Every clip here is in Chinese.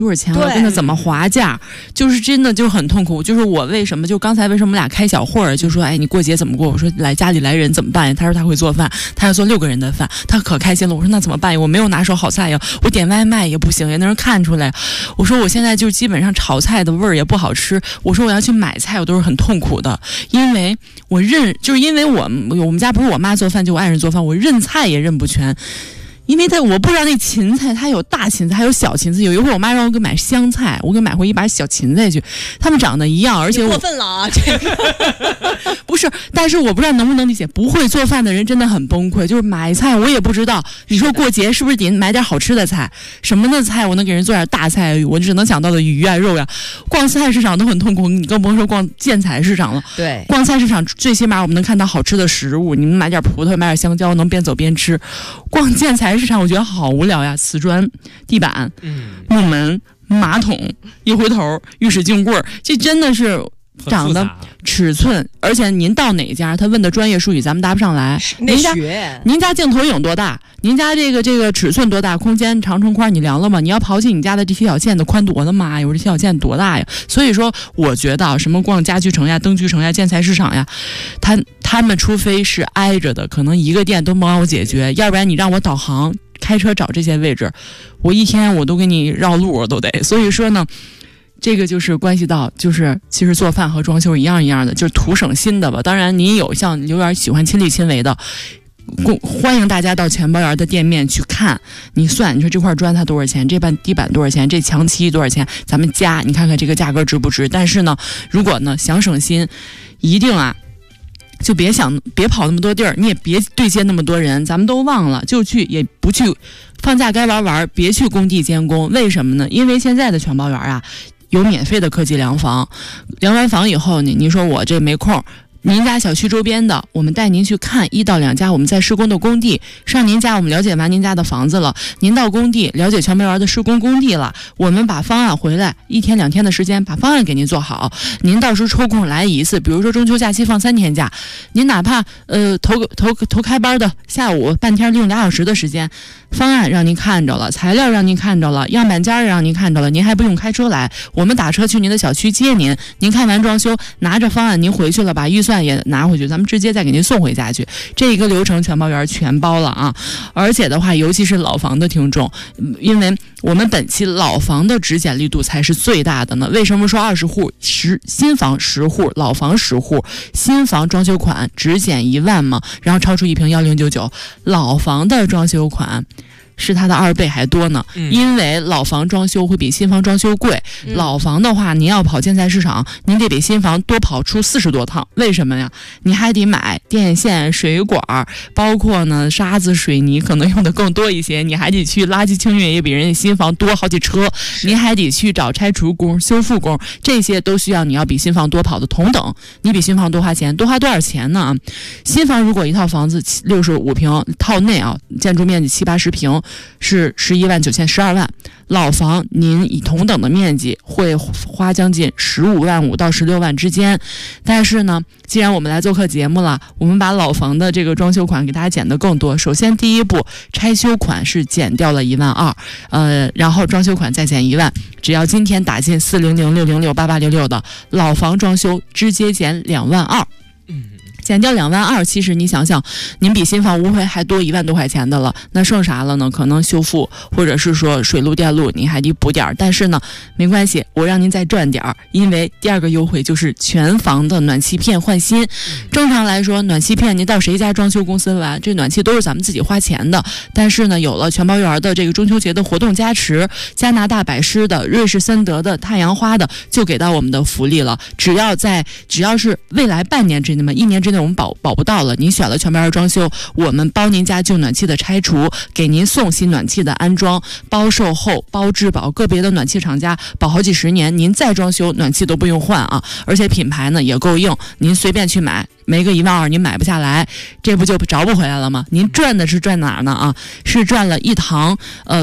多少钱了，跟他怎么划价，就是真的就很痛苦。就是我为什么就刚才为什么我俩开小会儿，就说哎你过节怎么过？我说来家里来人怎么办呀？他说他会做饭，他要做6个人的饭，他可开心了。我说那怎么办呀？我没有拿手好菜呀，我点外卖也不行呀，那人看出来。我说我现在就基本上炒菜的味儿也不好吃。我说我要去买菜，我都是很痛苦的，因为就是因为我们家不是我妈做饭，就我爱人做饭，我认菜也认不全。因为我不知道那芹菜它有大芹菜还有小芹菜，有一回我妈让我给买香菜，我给买回一把小芹菜去，它们长得一样，而且过分了啊！这个不是，但是我不知道能不能理解，不会做饭的人真的很崩溃。就是买菜我也不知道，你说过节是不是得买点好吃的菜？什么的菜我能给人做点大菜？我只能想到的鱼啊肉呀。逛菜市场都很痛苦，你更甭说逛建材市场了。 对， 逛菜市场最起码我们能看到好吃的食物，你们买点葡萄买点香蕉能边走边吃。逛建材市场我觉得好无聊呀，瓷砖地板木门马桶一回头浴室镜柜，这真的是长得尺寸，而且您到哪家他问的专业术语咱们答不上来。您家镜头影多大，您家这个尺寸多大，空间长乘宽你量了吗？你要刨去你家的这铁小线的宽度，我的妈呀，我这铁小线多大呀？所以说我觉得什么逛家居城呀灯具城呀建材市场呀，他们除非是挨着的，可能一个店都帮我解决，要不然你让我导航开车找这些位置，我一天我都给你绕路我都得。所以说呢，这个就是关系到，就是其实做饭和装修一样一样的，就是图省心的吧。当然您有像刘源喜欢亲力亲为的，欢迎大家到钱包园的店面去看，你算，你说这块砖它多少钱，这地板多少钱，这墙漆多少钱，咱们加，你看看这个价格值不值。但是呢，如果呢想省心，一定啊就别跑那么多地儿，你也别对接那么多人，咱们都忘了就去，也不去，放假该玩，别去工地监工。为什么呢？因为现在的全包园啊有免费的科技量房，量完房以后你说我这没空，您家小区周边的，我们带您去看1到2家我们在施工的工地，上您家我们了解完您家的房子了，您到工地了解全包园的施工工地了，我们把方案回来1天2天的时间把方案给您做好，您到时候抽空来一次，比如说中秋假期放3天假，您哪怕头开班的下午半天利用2小时的时间，方案让您看着了，材料让您看着了，样板间让您看着了，您还不用开车来，我们打车去您的小区接您，您看完装修拿着方案您回去了，把预算也拿回去，咱们直接再给您送回家去，这一个流程全包园全包了啊！而且的话，尤其是老房的听众，因为我们本期老房的质检力度才是最大的呢。为什么说20户新房10户，老房10户，新房装修款质检1万嘛，然后超出1平1099，老房的装修款是它的2倍还多呢，因为老房装修会比新房装修贵。老房的话，您要跑建材市场，您得比新房多跑出40多趟。为什么呀？你还得买电线、水管，包括呢沙子、水泥，可能用的更多一些。你还得去垃圾清运，也比人家新房多好几车。你还得去找拆除工、修复工，这些都需要你要比新房多跑的同等。你比新房多花钱，多花多少钱呢？新房如果一套房子65平，套内啊，建筑面积70、80平。是11万9千12万，老房您以同等的面积会花将近15万5到16万之间。但是呢，既然我们来做客节目了，我们把老房的这个装修款给大家减得更多。首先第一步，拆修款是减掉了1万2，然后装修款再减1万。只要今天打进40060688866的老房装修，直接减2万2。减掉2万2，其实你想想，您比新房无非还多1万多块钱的了，那剩啥了呢？可能修复或者是说水路电路你还得补点，但是呢没关系，我让您再赚点，因为第2个优惠就是全房的暖气片换新。正常来说暖气片您到谁家装修公司完，这暖气都是咱们自己花钱的，但是呢有了全包园的这个中秋节的活动加持，加拿大百狮的、瑞士森德的、太阳花的就给到我们的福利了，只要是未来半年之内嘛，1年之内我们保不到了，您选了全包园装修，我们包您家旧暖气的拆除，给您送新暖气的安装，包售后、包质保，个别的暖气厂家保好几10年，您再装修暖气都不用换啊！而且品牌呢也够硬，您随便去买没个12000您买不下来，这不就找不回来了吗？您赚的是赚哪儿呢啊？是赚了一堂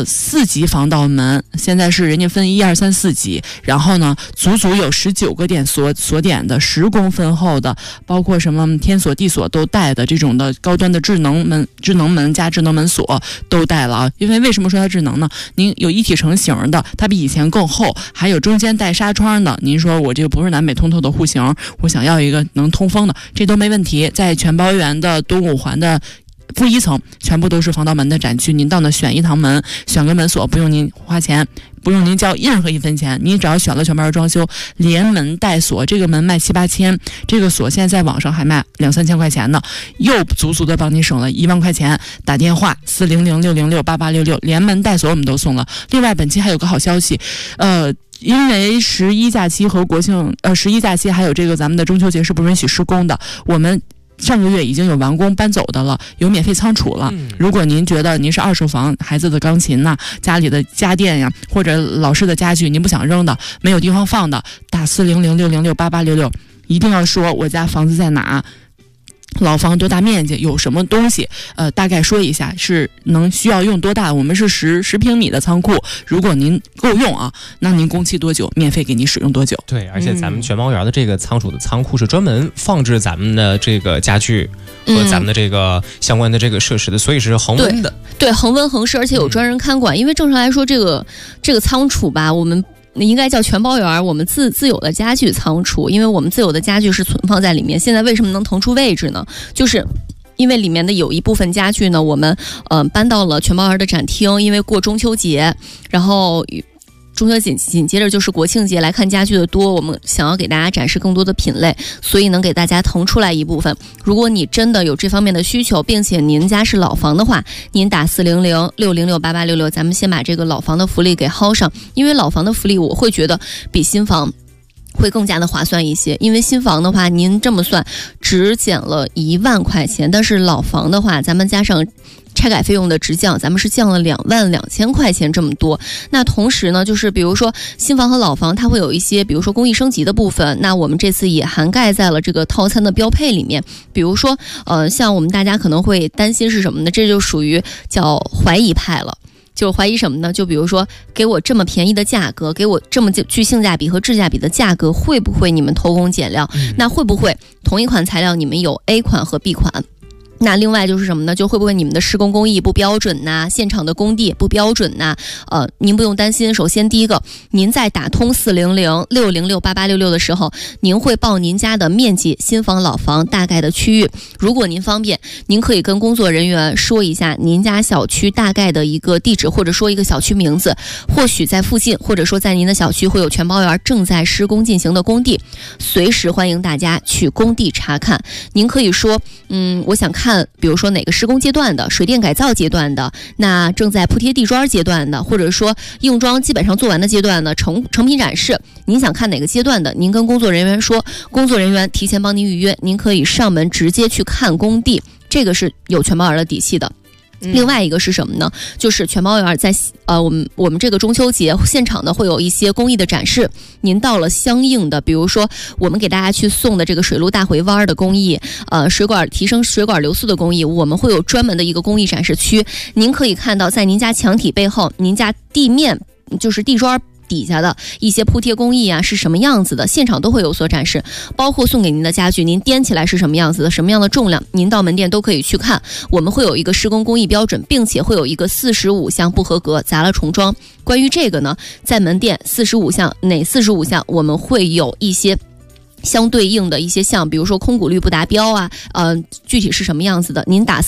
4级防盗门，现在是人家分1、2、3、4级，然后呢足足有19个点锁点的10公分厚的，包括什么天锁地锁都带的这种的高端的智能门加智能门锁都带了啊。因为为什么说它智能呢？您有一体成型的，它比以前更厚，还有中间带纱窗的。您说我这个不是南北通透的户型，我想要一个能通风的，这都没问题。在全包园的东五环的负1层全部都是防盗门的展区，您到那选一堂门，选个门锁，不用您花钱，不用您交任何1分钱，您只要选了全包园装修连门带锁，这个门卖7、8千，这个锁现在在网上还卖2、3千块钱呢，又足足的帮您省了1万块钱。打电话400-606-8866，连门带锁我们都送了。另外本期还有个好消息，因为11假期和国庆11假期还有这个咱们的中秋节是不允许施工的，我们上个月已经有完工搬走的了，有免费仓储了。如果您觉得您是2手房，孩子的钢琴呐、家里的家电呀，或者老式的家具您不想扔的，没有地方放的，打400-606-8866，一定要说我家房子在哪，老房多大面积，有什么东西，大概说一下，是需要用多大。我们是10平米的仓库，如果您够用啊，那您工期多久，免费给您使用多久。 对，而且咱们全包园的这个仓储的仓库是专门放置咱们的这个家具和咱们的这个相关的这个设施的，所以是恒温的。 对，恒温恒湿，而且有专人看管。因为正常来说，这个仓储吧，我们应该叫全包园，我们自有的家具仓储，因为我们自有的家具是存放在里面。现在为什么能腾出位置呢？就是因为里面的有一部分家具呢，我们搬到了全包园的展厅，因为过中秋节，然后中秋紧接着就是国庆节，来看家具的多，我们想要给大家展示更多的品类，所以能给大家腾出来一部分。如果你真的有这方面的需求，并且您家是老房的话，您打400-606-8866，咱们先把这个老房的福利给薅上。因为老房的福利我会觉得比新房会更加的划算一些，因为新房的话您这么算只减了1万块钱，但是老房的话咱们加上拆改费用的直降，咱们是降了22000块钱这么多。那同时呢，就是比如说新房和老房它会有一些比如说工艺升级的部分，那我们这次也涵盖在了这个套餐的标配里面。比如说像我们大家可能会担心是什么呢？这就属于叫怀疑派了。就怀疑什么呢？就比如说给我这么便宜的价格，给我这么具性价比和质价比的价格，会不会你们偷工减料？那会不会同一款材料你们有 A 款和 B 款？那另外就是什么呢？就会不会你们的施工工艺不标准呐，现场的工地不标准呐？您不用担心。首先第一个，您在打通400-606-8866的时候，您会报您家的面积，新房老房大概的区域。如果您方便，您可以跟工作人员说一下您家小区大概的一个地址，或者说一个小区名字，或许在附近，或者说在您的小区会有全包园正在施工进行的工地，随时欢迎大家去工地查看。您可以说我想看比如说哪个施工阶段的，水电改造阶段的，那正在铺贴地砖阶段的，或者说硬装基本上做完的阶段的，成品展示，您想看哪个阶段的，您跟工作人员说，工作人员提前帮您预约，您可以上门直接去看工地，这个是有全包园的底气的。另外一个是什么呢？就是全包园在我们这个中秋节现场呢会有一些工艺的展示，您到了相应的，比如说我们给大家去送的这个水路大回弯的工艺，水管提升水管流速的工艺，我们会有专门的一个工艺展示区，您可以看到在您家墙体背后，您家地面就是地砖底下的一些铺贴工艺啊是什么样子的，现场都会有所展示，包括送给您的家具，您掂起来是什么样子的，什么样的重量，您到门店都可以去看。我们会有一个施工工艺标准，并且会有一个45项不合格砸了重装。关于这个呢，在门店45项哪45项，我们会有一些相对应的一些项，比如说空鼓率不达标啊，具体是什么样子的，您打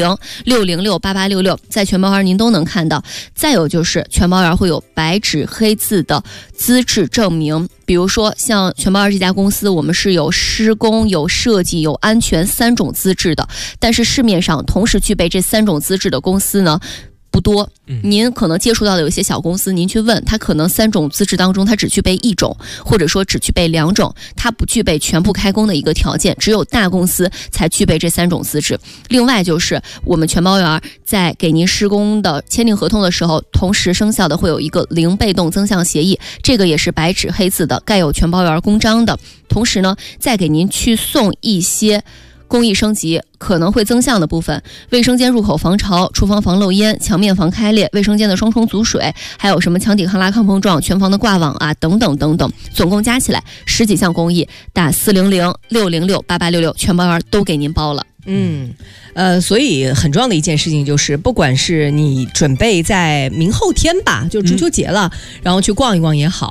400-606-8866，在全包园您都能看到。再有就是全包园会有白纸黑字的资质证明，比如说像全包园这家公司，我们是有施工、有设计、有安全3种资质的，但是市面上同时具备这3种资质的公司呢不多，您可能接触到的有一些小公司，您去问他，可能3种资质当中他只具备1种，或者说只具备2种，他不具备全部开工的一个条件，只有大公司才具备这3种资质。另外就是我们全包园在给您施工的签订合同的时候，同时生效的会有一个零被动增项协议，这个也是白纸黑字的，盖有全包园公章的。同时呢，再给您去送一些工艺升级可能会增项的部分，卫生间入口防潮，厨房防漏烟，墙面防开裂，卫生间的双重阻水，还有什么墙体抗拉抗碰撞，全房的挂网啊，等等等等，总共加起来10几项工艺，打400-606-8866，全包圆都给您包了。 所以很重要的一件事情就是，不管是你准备在明后天吧，就中秋节了，然后去逛一逛也好，